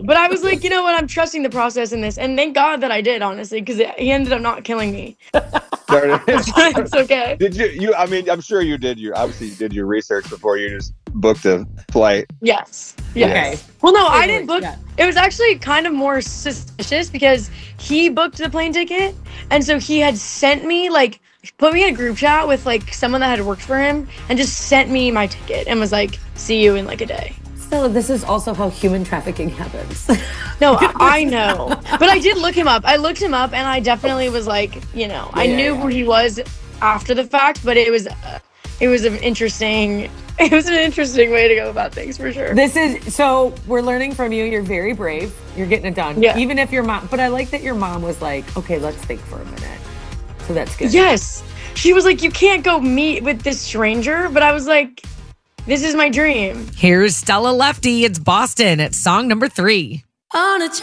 But I was like, you know what? I'm trusting the process in this. And thank God that I did, honestly, because he ended up not killing me. It's okay. Did you? I mean, I'm sure you did. Obviously you did your research before you just booked a flight. Yes. Okay. Well, no, I didn't book. Yeah. It was actually kind of more suspicious because he booked the plane ticket. And so he had sent me, like, put me in a group chat with, like, someone that had worked for him and just sent me my ticket and was like, see you in, like, a day. So this is also how human trafficking happens. No, I know. But I did look him up. I looked him up and I definitely was like, you know, I knew who he was after the fact, but it was an interesting way to go about things for sure. So we're learning from you. You're very brave. You're getting it done. Yeah. Even if your mom, but I like that your mom was like, okay, let's think for a minute. So that's good. Yes. She was like, you can't go meet with this stranger. But I was like, this is my dream. Here's Stella Lefty. It's Boston. It's song number 3. On a